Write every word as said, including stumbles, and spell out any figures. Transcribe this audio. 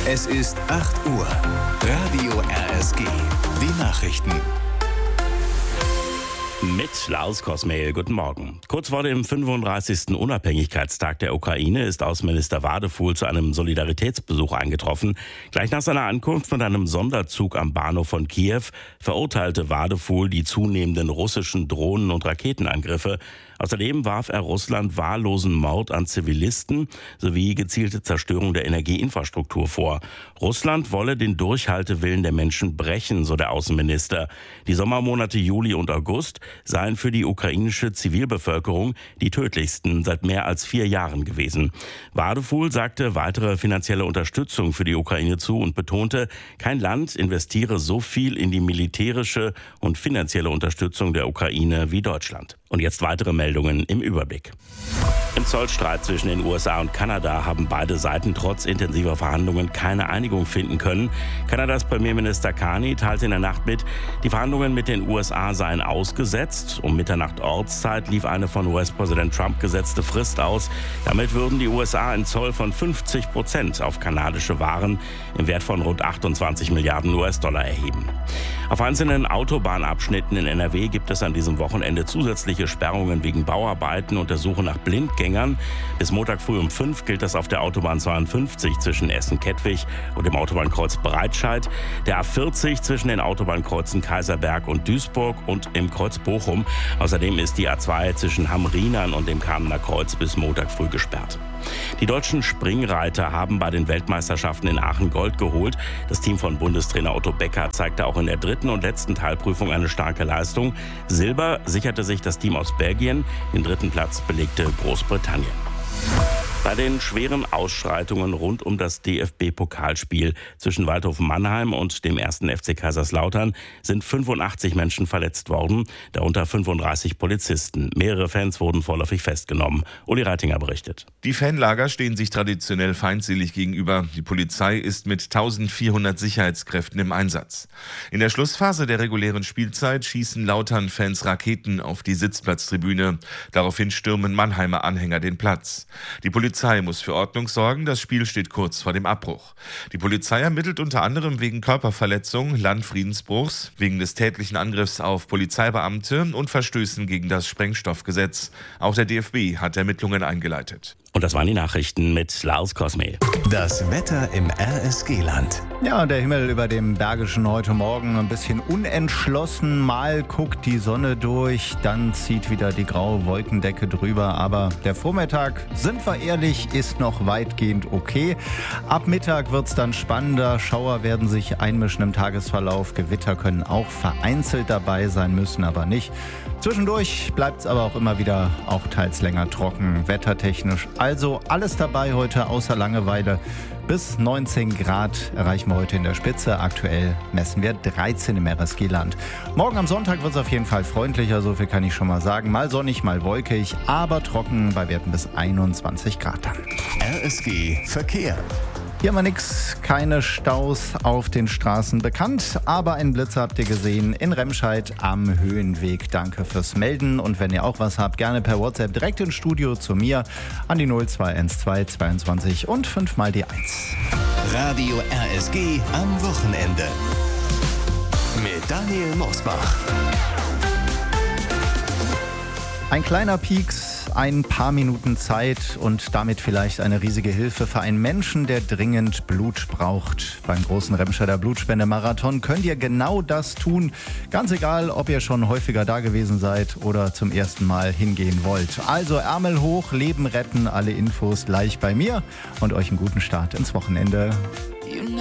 Es ist acht Uhr. Radio R S G. Die Nachrichten. Mit Lars Kosmehl, guten Morgen. Kurz vor dem fünfunddreißigsten Unabhängigkeitstag der Ukraine ist Außenminister Wadefuhl zu einem Solidaritätsbesuch eingetroffen. Gleich nach seiner Ankunft mit einem Sonderzug am Bahnhof von Kiew verurteilte Wadefuhl die zunehmenden russischen Drohnen- und Raketenangriffe. Außerdem warf er Russland wahllosen Mord an Zivilisten sowie gezielte Zerstörung der Energieinfrastruktur vor. Russland wolle den Durchhaltewillen der Menschen brechen, so der Außenminister. Die Sommermonate Juli und August seien für die ukrainische Zivilbevölkerung die tödlichsten seit mehr als vier Jahren gewesen. Wadefuhl sagte weitere finanzielle Unterstützung für die Ukraine zu und betonte, kein Land investiere so viel in die militärische und finanzielle Unterstützung der Ukraine wie Deutschland. Und jetzt weitere Meldungen im Überblick. Im Zollstreit zwischen den U S A und Kanada haben beide Seiten trotz intensiver Verhandlungen keine Einigung finden können. Kanadas Premierminister Carney teilte in der Nacht mit, die Verhandlungen mit den U S A seien ausgesetzt. Um Mitternacht Ortszeit lief eine von U S-Präsident Trump gesetzte Frist aus. Damit würden die U S A einen Zoll von fünfzig Prozent auf kanadische Waren im Wert von rund achtundzwanzig Milliarden U S-Dollar erheben. Auf einzelnen Autobahnabschnitten in N R W gibt es an diesem Wochenende zusätzliche Sperrungen wegen Bauarbeiten und der Suche nach Blindgängern. Bis Montag früh um fünf gilt das auf der Autobahn zweiundfünfzig zwischen Essen-Kettwig und dem Autobahnkreuz Breitscheid, der A vierzig zwischen den Autobahnkreuzen Kaiserberg und Duisburg und im Kreuz Bochum. Außerdem ist die A zwei zwischen Hamm-Riehnern und dem Kamener Kreuz bis Montag früh gesperrt. Die deutschen Springreiter haben bei den Weltmeisterschaften in Aachen Gold geholt. Das Team von Bundestrainer Otto Becker zeigte auch in der dritten und letzten Teilprüfung eine starke Leistung. Silber sicherte sich das Team aus Belgien, den dritten Platz belegte Großbritannien. Bei den schweren Ausschreitungen rund um das D F B-Pokalspiel zwischen Waldhof Mannheim und dem ersten F C Kaiserslautern sind fünfundachtzig Menschen verletzt worden, darunter fünfunddreißig Polizisten. Mehrere Fans wurden vorläufig festgenommen. Uli Reitinger berichtet. Die Fanlager stehen sich traditionell feindselig gegenüber. Die Polizei ist mit eintausendvierhundert Sicherheitskräften im Einsatz. In der Schlussphase der regulären Spielzeit schießen Lautern-Fans Raketen auf die Sitzplatztribüne. Daraufhin stürmen Mannheimer Anhänger den Platz. Die Polizei muss für Ordnung sorgen, das Spiel steht kurz vor dem Abbruch. Die Polizei ermittelt unter anderem wegen Körperverletzung, Landfriedensbruchs, wegen des tätlichen Angriffs auf Polizeibeamte und Verstößen gegen das Sprengstoffgesetz. Auch der D F B hat Ermittlungen eingeleitet. Und das waren die Nachrichten mit Lars Kosmehl. Das Wetter im R S G-Land. Ja, der Himmel über dem Bergischen heute Morgen ein bisschen unentschlossen. Mal guckt die Sonne durch, dann zieht wieder die graue Wolkendecke drüber. Aber der Vormittag, sind wir ehrlich, ist noch weitgehend okay. Ab Mittag wird es dann spannender. Schauer werden sich einmischen im Tagesverlauf. Gewitter können auch vereinzelt dabei sein, müssen aber nicht. Zwischendurch bleibt es aber auch immer wieder auch teils länger trocken, wettertechnisch. Also alles dabei heute außer Langeweile. Bis neunzehn Grad erreichen wir heute in der Spitze. Aktuell messen wir dreizehn im R S G-Land. Morgen am Sonntag wird es auf jeden Fall freundlicher, so viel kann ich schon mal sagen. Mal sonnig, mal wolkig, aber trocken bei Werten bis einundzwanzig Grad dann. R S G Verkehr. Hier haben wir nix, keine Staus auf den Straßen bekannt, aber einen Blitzer habt ihr gesehen in Remscheid am Höhenweg. Danke fürs Melden und wenn ihr auch was habt, gerne per WhatsApp direkt ins Studio zu mir an die null zwei eins zwei zweiundzwanzig und fünf mal die eins. Radio R S G am Wochenende mit Daniel Mosbach. Ein kleiner Pieks, ein paar Minuten Zeit und damit vielleicht eine riesige Hilfe für einen Menschen, der dringend Blut braucht. Beim großen Remscheider Blutspendemarathon könnt ihr genau das tun. Ganz egal, ob ihr schon häufiger da gewesen seid oder zum ersten Mal hingehen wollt. Also Ärmel hoch, Leben retten, alle Infos gleich bei mir und euch einen guten Start ins Wochenende.